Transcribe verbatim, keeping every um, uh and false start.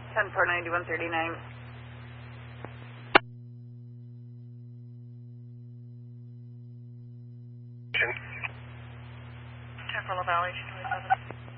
ten four ninety-one thirty-nine. Temporal Valley, two twenty-seven.